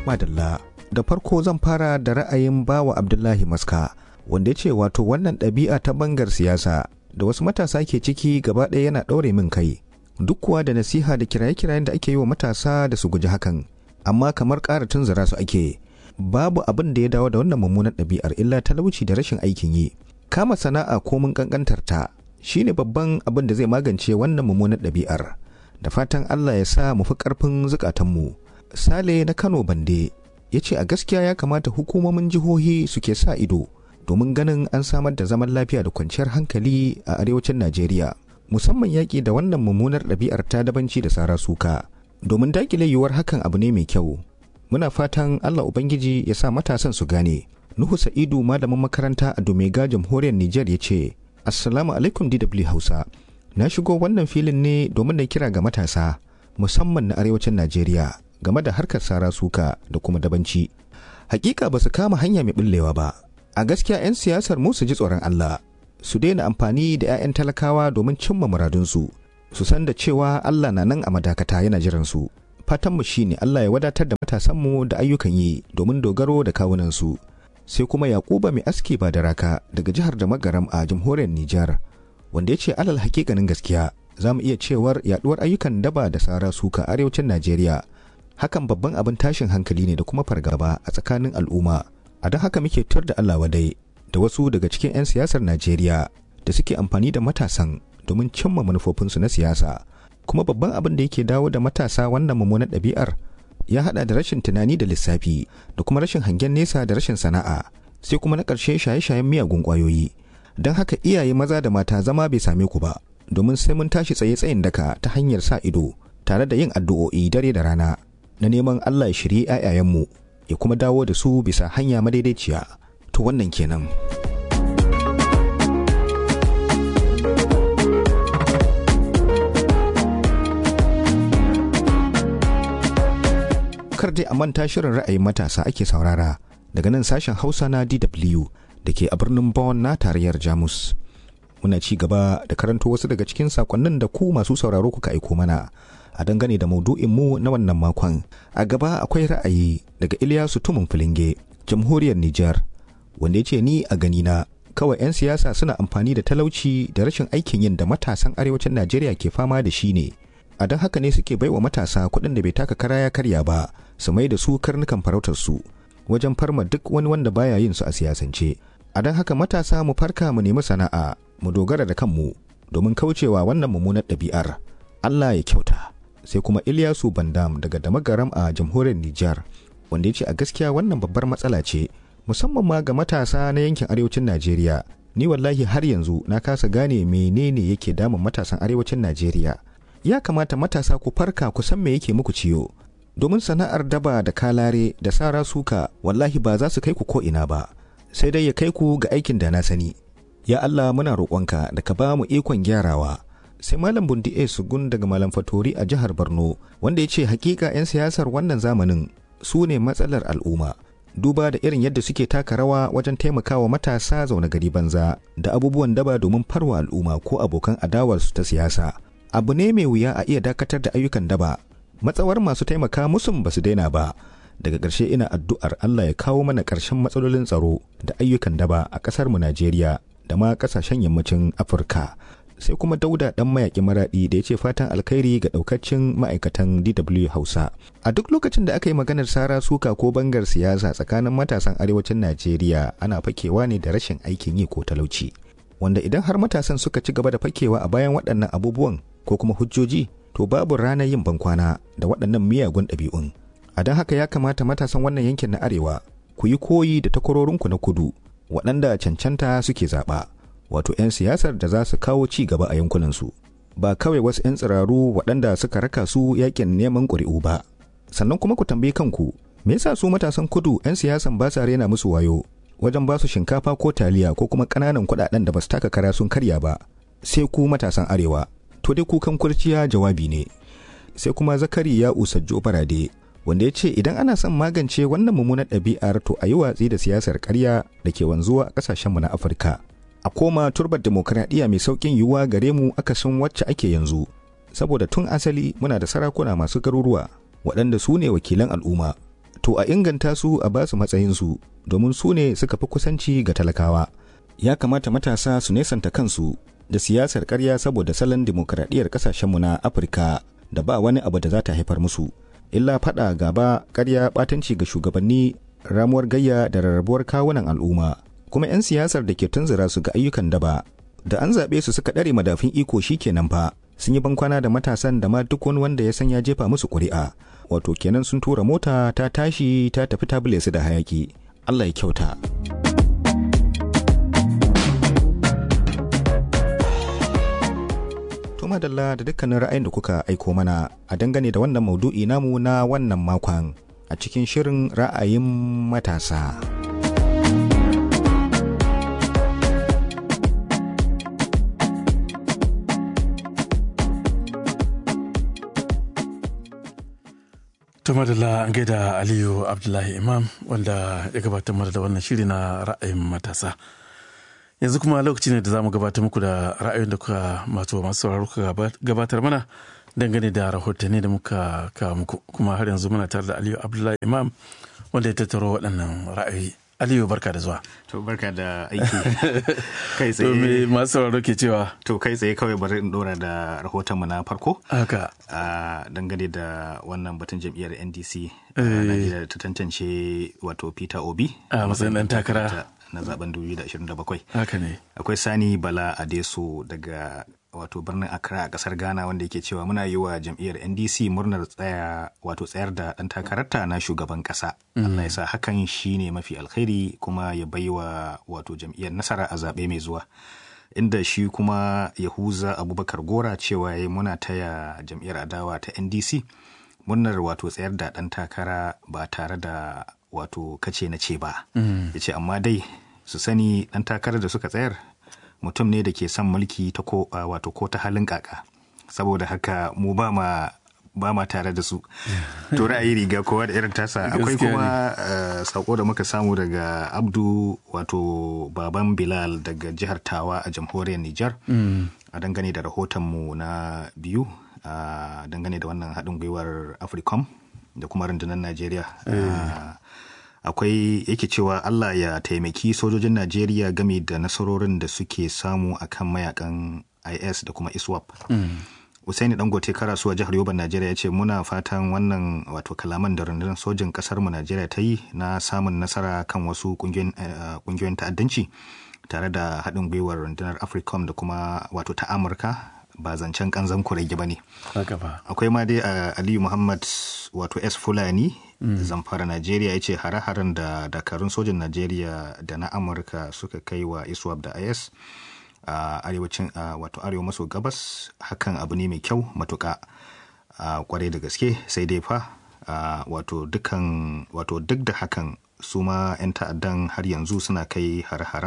Madalla, da farko zan fara da ra'ayin bawa Abdullahi Maska, wanda ya ce wato wannan ɗabi'a ta bangar siyasa da wasu matasa ke ciki gaba ɗaya yana ɗaure min kai. Duk kuwa da nasiha da kiraye-kirayen da ake yi wa matasa da su guji hakan, amma kamar ƙara tunzura su ake. Babu abin da ya dawo da wannan mummunan ɗabi'ar illa talauci da rashin aikin yi. Kama sana'a ko mun ƙanƙantar ta shine babban abin da zai magance wannan mummunan ɗabi'ar. Da fatan Allah ya sa mu fi ƙarfin zukatanmu. Sale na Kano Bande ya ce a gaskiya ya kamata hukumomin jihohi suke sa ido domin ganin an samar da zaman lafiya da kwanciyar hankali a arewacin Najeriya, musamman yaƙi da wannan mummunar ɗabi'ar ta dabanci da sara suka. Domin daƙile yiwuwar hakan abu ne mai kyau. Muna fatan Allah Ubangiji ya sa matasan su gane. Nuhu Sa'idu malamin makaranta a Domega jamhuriyar Nijar ya ce, Assalamu alaikum DW Hausa. Na shigo wannan filin ne domin na kira ga matasa, musamman na arewacin Najeriya, game da harkar sara suka da kuma dabanci. Hakika ba su kama hanya mai bullewa ba. A gaskiya 'yan siyasar mu su ji tsoron Allah, su daina amfani da 'ya'yan talakawa domin cimma muradunsu, su san da cewa Allah na nan a madakata yana jiran su. Fatanmu shine Allah ya wadatar da matasanmu da ayyukan yi domin dogaro da kawunansu. Sai kuma Yakuba mai aski ba da raka daga jihar da Magaram a jamhuriyar Nijar, wanda ya ce alal hakikanin gaskiya za mu iya cewar yaduwar ayyukan daba da sara suka arewacin Najeriya. Hakan babban abin tashin hankali ne da kuma fargaba a tsakanin al'umma. A don haka muke tur da Allah wadai da wasu daga cikin 'yan siyasar Najeriya da suke amfani da matasan domin cimma manufofinsu na siyasa. Kuma babban abin da yake dawo da matasa wannan mummunan ɗabi'ar ya haɗa da rashin tunani da lissafi da kuma rashin hangen nesa da rashin sana'a, sai kuma na ƙarshe shaye-shayen miyagun ƙwayoyi. Don haka iyaye maza da mata zama bai same ku ba, domin sai mun tashi tsaye-tsayin daka ta hanyar sa ido tare da yin addu'o'i dare da rana na neman Allah ya shirye 'ya'yayenmu ya kuma dawo da su bisa hanya madaidaiciya. To wannan kenan. Kar dai a manta shirin ra'ayin matasa ake saurara daga nan sashen Hausa na DW da ke a birnin Bonn na tarayyar Jamus. Muna ci gaba da karanto wasu daga cikin sakonnin da ku masu sauraro kuka aiko mana a dangane da maudu'inmu na wannan makon. A gaba akwai ra'ayi daga Ilyasu Tumun Filinge, jamhuriyar Nijar, wanda ya ce ni a ganina kawai 'yan siyasa suna amfani da talauci da rashin aikin yin da matasan arewacin Najeriya ke fama da shi ne. A don haka ne suke baiwa matasa kuɗin da bai taka kara ya karya ba, su mai da su karnukan farautarsu wajen farma duk wani wanda baya yin su a siyasance. A don haka matasa mu farka mu nemi sana'a, mu dogara da kanmu domin kaucewa wannan mummunar ɗabi'ar. Allah ya kyauta. Sai kuma Ilyasu Bandam daga Damagaram a jamhuriyar Nijar, wanda ya ce a gaskiya wannan babbar matsala ce, musamman ma ga matasa na yankin arewacin Najeriya. Ni wallahi har yanzu na kasa gane menene yake damun matasan arewacin Najeriya. Ya kamata matasa ku farka ku san me yake muku ciyo, domin sana'ar daba da kalare da sara suka wallahi ba za su kai ku ko ina ba, sai dai ya kai ku ga aikin da na sani. Ya Allah muna roƙonka da ka ba mu ikon gyarawa. Sai Malam Bundi Sugun daga Malam Fatori a jihar Borno, wanda ya ce hakika 'yan siyasar wannan zamanin su ne matsalar al'umma, duba da irin yadda suke taka rawa wajen taimakawa matasa zaune gari banza da abubuwan daba domin farwa al'umma ko abokan adawarsu ta siyasa. Abu ne mai wuya a iya dakatar da ayyukan daba, matsawar masu taimaka musun ba su daina ba. Daga ƙarshe ina addu'ar Allah ya kawo mana ƙarshen matsalolin tsaro da ayyukan daba a ƙasarmu Najeriya da ma ƙasashen yammacin Afirka. Sai kuma Dauda ɗan mayaƙi Maraɗi da ya ce fatan alkhairi ga ɗaukacin ma'aikatan DW Hausa. A duk lokacin da aka yi maganar sara suka ko bangar siyasa tsakanin matasan arewacin Najeriya ana fakewa ne da rashin aikin yi ko talauci, wanda idan har matasan suka ci gaba da fakewa a bayan waɗannan abubuwan ko kuma hujjoji, to babu ranar yin bankwana da waɗannan miyagun ɗabi'un. A don haka ya kamata matasan wannan yankin na arewa ku yi koyi da takwarorinku na kudu waɗanda cancanta suke zaɓa, wato 'yan siyasar da za su kawo ci gaba a yankunansu, ba kawai wasu 'yan tsiraru waɗanda suka raka su yakin neman ƙuri'u ba. Sannan kuma ku tambayi kanku, me yasa su matasan kudu 'yan siyasan ba sa rena musu wayo wajen ba su shinkafa ko taliya ko kuma ƙananan kuɗaɗen da ba su taka kara sun karya ba, sai ku matasan arewa? To dai kukan kurciya jawabi ne. Sai kuma Zakari ya Usajjo Barade, wanda ya ce idan ana son magance wannan mummunar ɗabi'ar to a yi watsi da siyasar ƙarya da ke wanzuwa a ƙasashenmu na Afirka. A koma turbar demokradiyya mai sauƙin yiwuwa gare mu akasin wacce ake yanzu, saboda tun asali muna da sarakuna masu garuruwa waɗanda su ne wakilan al'umma. to a inganta su a basu matsayinsu domin su ne suka fi kusanci ga talakawa. Ya kamata matasa su nesanta kansu da siyasar ƙarya saboda salon dimokuraɗiyyar ƙasashenmu na Afirka da ba wani abu da za ta haifar musu. Illa faɗa, gaba, ƙarya, ɓatanci ga shugabanni, ramuwar gayya da rarrabuwar kawunan al'umma. Kuma 'yan siyasar da ke tunzura su ga ayyukan daba da an zaɓe su suka ɗare madafin iko shi kenan fa sun yi bankwana da matasan da ma duk wani wanda ya san ya jefa musu ƙuri'a. Wato kenan sun tura mota ta tashi ta tafi ta bule su da hayaki. Allah ya kyauta. To madalla da dukkanin ra'ayin da kuka aiko mana a dangane da wannan maudu'i namu na wannan makon a cikin shirin ra'ayin matasa. To madalla an gaida Aliyu Abdullahi Imam wanda ya gabatar mana da wannan shiri na ra'ayin matasa. Yanzu kuma lokaci ne da za mu gabatar muku da ra'ayin da kuka masu sauraro kuka gabatar mana dangane da rahotanni da muka kawo muku. Kuma har yanzu muna tare da Aliyu Abdullahi Imam wanda ya tattaro waɗannan ra'ayi. Aliyu, barka da zuwa. To barka da aiki. Kai tsaye. To me masu sauraro ke cewa? To kai tsaye kawai bari in dora da rahotonmu na farko. Haka. Dangane da wannan batun jam'iyyar NDC. Najeriya ta tantance wato Peter Obi. A matsayin ɗan takara. Na zaben 2027. Haka ne. Akwai Sani Bala Adeso daga wato birnin Accra a kasar Ghana wanda yake cewa muna yi wa jam'iyyar NDC murnar tsayar da ɗan takararta na shugaban ƙasa. Allah ya sa hakan shine mafi alkhairi kuma ya baiwa wato jam'iyyar nasara a zaɓe mai zuwa. Inda shi kuma Yahuza Abubakar Gora cewa ya muna taya jam'iyyar adawa ta NDC murnar wato tsayar da ɗan takara ba tare da wato kace na ce ba. Ya ce amma dai su sani ɗan takarar da suka tsayar mutum ne da ke son mulki ta ko ta halin kaka, saboda haka mu ba ma tare da su. To ra'ayi riga kowa da irin tasa. Akwai kuma sako da muka samu daga Abdu wato baban Bilal daga jihar Tawa a jamhuriyar Nijar a dangane da rahotonmu na biyu a dangane da wannan haɗin gwiwar Africom da kuma rundunar Najeriya. Akwai yake cewa Allah ya taimaki sojojin Najeriya game da nasarorin da suke samu akan mayakan IS da kuma ISWAP. Usaini Dangote Karasuwa jihar Yoban Najeriya ya ce muna fatan wannan wato kalaman da rundunar sojin kasar mu Najeriya ta yi na samun nasara kan wasu kungiyoyin ta'addanci tare da haɗin gwiwar rundunar Africom da kuma wato ta Amurka ba zancen kanzan kurege ba ne. Akwai ma dai Aliyu Muhammad wato S Fulani Zamfara Najeriya ya ce hare-haren da dakarun sojin Najeriya da na Amurka suka kai wa ISWAP da IS a arewacin wato arewa maso gabas hakan abu ne mai kyau matuƙa kwarai da gaske, sai dai fa wato duk da hakan su ma 'yan ta'addan har yanzu suna kai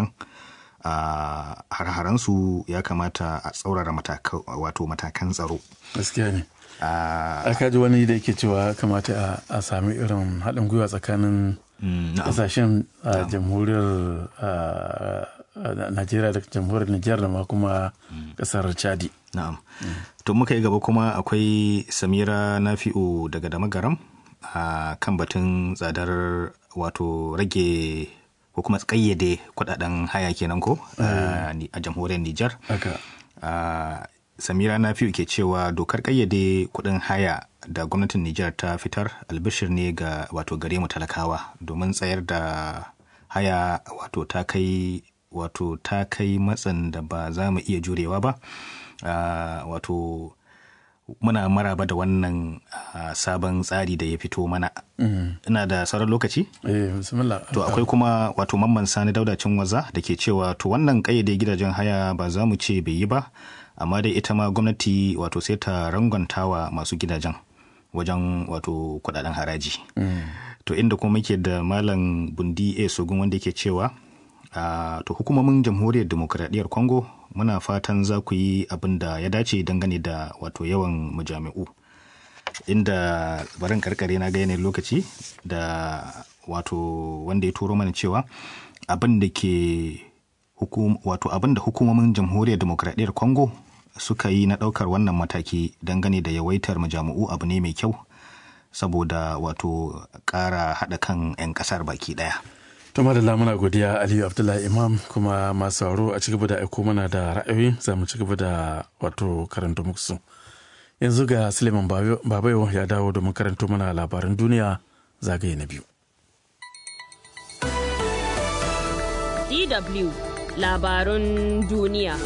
har-haren su ya kamata a tsaurara matakan tsaro. Gaskiya ne. Aka ji wani da yake cewa kamata a sami irin haɗin gwiwa tsakanin ƙasashen jamhuriyar Najeriya da jamhuriyar Nijar da ma kuma ƙasar Chadi. Na'am. To muka yi gaba kuma akwai Samira Nafi'u daga Damagaram a kan batun tsadar wato rage ko kuma kayyade kudaden haya kenan ko a jamhuriyar Nijar. Samira Nafi'u ke cewa dokar kayyade kudin haya da gwamnatin Nijar ta fitar albishir ne ga wato gare mu talakawa domin tsayar da haya wato ta kai matsin da ba za mu iya jurewa ba. Wato muna maraba da wannan sabon tsari da ya fito mana. Ina da sauran lokaci? Bismillah. To akwai kuma wato Mamman Sani Daudacin Waza da ke cewa to wannan kayyade gidajen haya ba za mu ce bai yi ba, amma dai ita ma gwamnati wato sai ta rangwantawa masu gidajen wajen wato kudaden haraji. To inda kuma muke da Malam Bundi A Sogun wanda ke cewa to hukumomin jamhuriyar demokradiyyar Congo muna fatan za ku yi abin da ya dace dangane da wato yawan majami'u, inda barin karkare na ga yanayin lokaci da wato wanda ya turo mana cewa abin da hukumomin jamhuriyar demokradiyyar Congo suka yi na daukar wannan mataki dangane da yawaitar majami'u abu ne mai kyau. saboda wato ƙara haɗa kan 'yan ƙasar baki ɗaya. To madalla muna godiya Aliyu Abdullahi Imam, kuma masu sauraro a cigaba da aiko mana da ra'ayoyi, za mu cigaba da wato karanta muku su. Yanzu ga Suleiman Babayo ya dawo domin karanto mana labaran duniya zagaye na biyu. DW labarun duniya.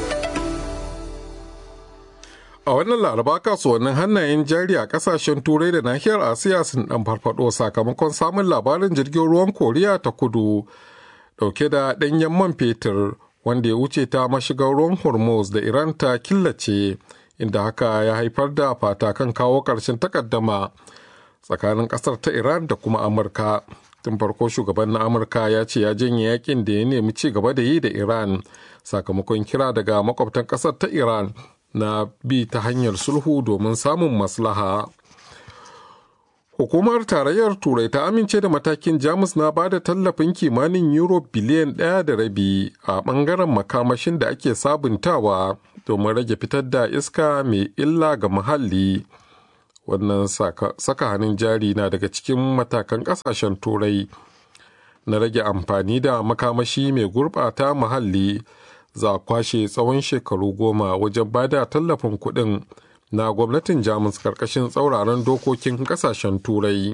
A wannan laraba kasuwannin hannayen jari a kasashen turai da nahiyar Asiya sun dan farfado sakamakon samun labarin jirgin ruwan Koriya ta kudu dauke da ɗanyen man fetur wanda ya wuce ta mashigar ruwan Hormuz da Iran ta killace, inda haka ya haifar da fata kan kawo ƙarshen takaddama tsakanin ƙasar ta Iran da kuma Amurka. Tun farko shugaban na Amurka ya ce ya janye yakin da ya nemi ci gaba da yi da Iran sakamakon kira daga makwabtan ƙasar ta Iran na bi ta hanyar sulhu domin samun maslaha. Hukumar Tarayyar Turai ta amince da matakin Jamus na ba da tallafin kimanin euro biliyan 1.5 a ɓangaren makamashin da ake sabuntawa domin rage fitar da iska mai illa ga muhalli. Wannan saka hannun jari na daga cikin matakan ƙasashen Turai na rage amfani da makamashi mai gurɓata muhalli. Za a kwashe tsawon shekaru 10 wajen ba da tallafin kuɗin na gwamnatin Jamus karkashin tsauraran dokokin kasashen turai.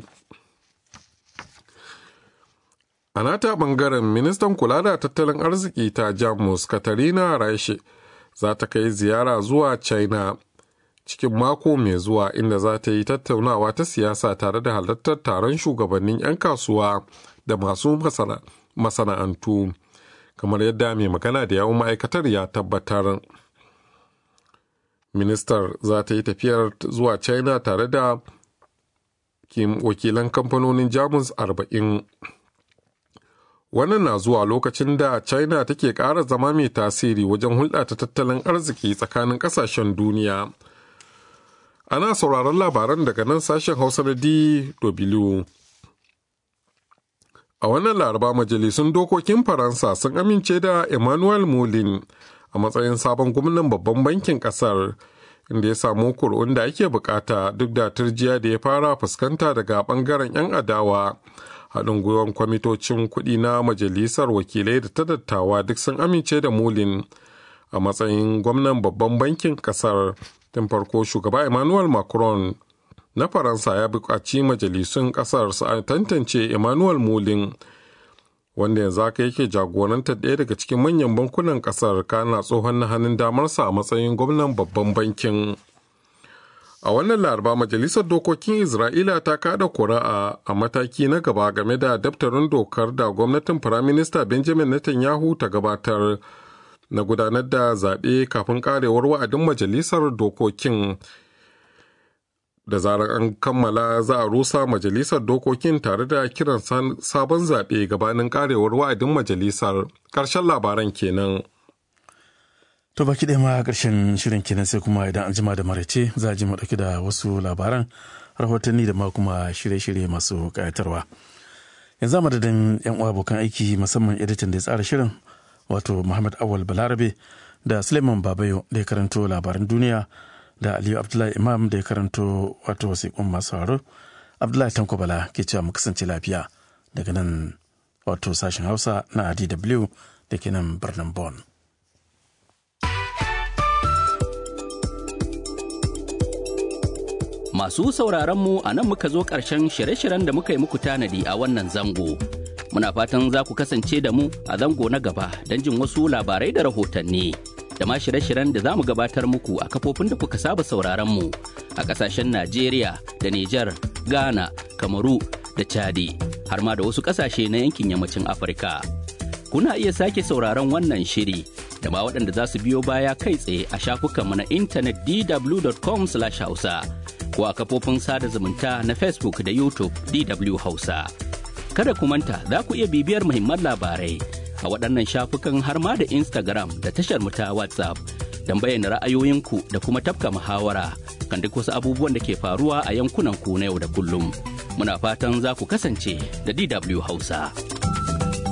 A nata bangaren ministan kula da tattalin arziki ta Jamus Katarina Raishe za ta kai ziyara zuwa China cikin mako mai zuwa, inda za ta yi tattaunawa ta siyasa tare da halartar taron shugabannin 'yan kasuwa da masu masana'antu, kamar yadda mai magana da yawun ma'aikatar ya tabbatar. Ministar za ta yi tafiyar zuwa China tare da wakilan kamfanonin Jamus 40. Wannan na zuwa lokacin da China take ƙara zama mai tasiri wajen hulɗa ta tattalin arziki tsakanin ƙasashen duniya. Ana sauraron labaran daga nan sashen Hausa na DW. A wannan laraba majalisun dokokin Faransa sun amince da Emmanuel Moulin a matsayin sabon gwamnan babban bankin kasar, inda ya samu kuri'un da ake bukata duk da turjiya da ya fara fuskanta daga bangaren 'yan adawa. Haɗin gwiwar kwamitocin kuɗi na majalisar wakilai da ta dattawa duk sun amince da Moulin a matsayin gwamnan babban bankin kasar. Tun farko shugaba Emmanuel Macron na Faransa ya buƙaci majalisun ƙasar su tantance Emmanuel Moulin, wanda yanzu haka yake jagorantar ɗaya daga cikin manyan bankunan ƙasar, kana tsohon na hannun damarsa a matsayin gwamnan babban bankin. A wannan laraba majalisar dokokin Isra'ila ta kada kuri'a a mataki na gaba game da daftarin dokar da gwamnatin Firaminista Benjamin Netanyahu ta gabatar na gudanar da zaɓe kafin ƙarewar wa'adin majalisar dokokin. Da zarar an kammala za a rusa majalisar dokokin tare da kiran sabon zaɓe gabanin ƙarewar wa'adin majalisar. Ƙarshen labaran kenan. To baki ɗaya ma ƙarshen shirin kenan, sai kuma idan an jima da maraice za a ji mu ɗauki da wasu labaran, rahotanni da ma kuma shirye-shirye masu ƙayatarwa. Yanzu a madadin 'yan uwa abokan aiki, musamman editan da ya tsara shirin wato Muhammad Awal Balarabe da Suleiman Babayo da ya karanto labaran duniya, da Aliyu Abdullahi Imam da ya karanto wato wasiƙun masu haro. Abdullahi Tanko Bala ke cewa mu kasance lafiya daga nan wato sashen Hausa na DW da ke nan birnin Bonn. Masu sauraron mu a nan muka zo ƙarshen shirye-shiryen da muka yi muku tanadi a wannan zango. Muna fatan za ku kasance da mu a zango na gaba don jin wasu labarai da rahotanni. Da ma shirye-shiryen da za mu gabatar muku a kafofin da kuka saba sauraron mu a ƙasashen Najeriya da Nijar, Ghana, Kamaru da Chadi, har ma da wasu ƙasashe na yankin yammacin Afirka. Kuna iya sake sauraron wannan shiri da ma waɗanda za su biyo baya kai tsaye a shafukanmu na intanet dw.com/hausa ko a kafofin sada zumunta na Facebook da YouTube DW Hausa. Kada ku manta za ku iya bibiyar muhimman labarai a waɗannan shafukan har ma da Instagram da tashar mu ta WhatsApp don bayyana ra'ayoyinku da kuma tafka muhawara kan duk wasu abubuwan da ke faruwa a yankunan ku na yau da kullum. Muna fatan za ku kasance da DW Hausa.